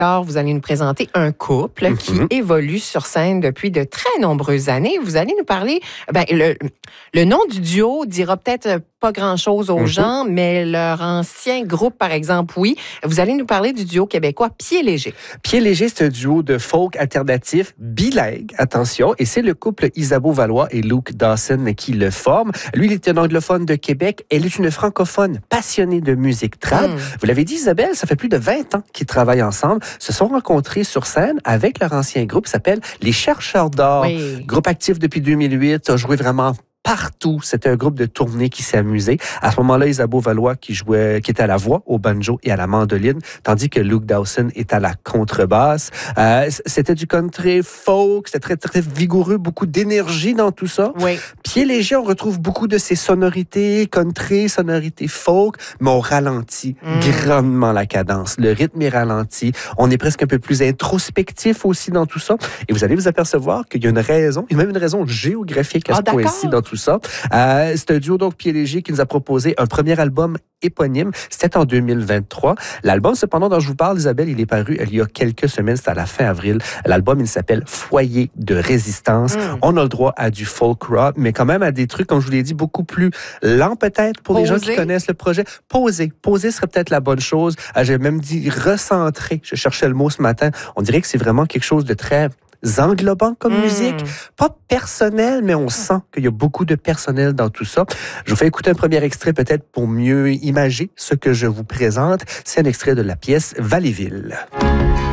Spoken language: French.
Alors, vous allez nous présenter un couple qui évolue sur scène depuis de très nombreuses années. Vous allez nous parler, le nom du duo dira peut-être pas grand-chose aux gens, mais leur ancien groupe, par exemple, oui. Vous allez nous parler du duo québécois Pieds Légers. Pieds Légers, c'est un duo de folk alternatif bilingue, attention, et c'est le couple Isabeau Valois et Luke Dawson qui le forment. Lui, il est un anglophone de Québec, elle est une francophone passionnée de musique trad. Vous l'avez dit, Isabelle, ça fait plus de 20 ans qu'ils travaillent ensemble, se sont rencontrés sur scène avec leur ancien groupe qui s'appelle Les Chercheurs d'Or. Oui. Groupe actif depuis 2008, a joué vraiment partout. C'était un groupe de tournée qui s'est amusé. À ce moment-là, Isabeau Valois qui était à la voix, au banjo et à la mandoline, tandis que Luke Dawson est à la contrebasse. C'était du country folk, c'était très, très vigoureux, beaucoup d'énergie dans tout ça. Oui. Pieds Légers, on retrouve beaucoup de ces sonorités country, sonorités folk, mais on ralentit grandement la cadence. Le rythme est ralenti. On est presque un peu plus introspectif aussi dans tout ça. Et vous allez vous apercevoir qu'il y a une raison, et même une raison géographique à ce point-ci dans tout ça. C'est un duo, donc, Pieds Légers, qui nous a proposé un premier album éponyme. C'était en 2023. L'album, cependant, dont je vous parle, Isabelle, il est paru il y a quelques semaines. C'était à la fin avril. L'album, il s'appelle Foyer de résistance. On a le droit à du folk rock, mais quand même à des trucs, comme je vous l'ai dit, beaucoup plus lents peut-être pour les gens qui connaissent le projet. Poser serait peut-être la bonne chose. J'ai même dit recentrer. Je cherchais le mot ce matin. On dirait que c'est vraiment quelque chose de très englobant comme musique. Pas personnel, mais on sent qu'il y a beaucoup de personnel dans tout ça. Je vous fais écouter un premier extrait peut-être pour mieux imager ce que je vous présente. C'est un extrait de la pièce Valleyville.